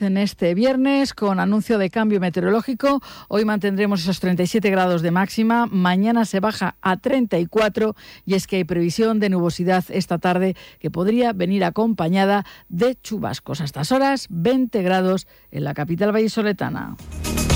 En este viernes, con anuncio de cambio meteorológico, hoy mantendremos esos 37 grados de máxima, mañana se baja a 34 y es que hay previsión de nubosidad esta tarde que podría venir acompañada de chubascos. A estas horas, 20 grados en la capital vallisoletana.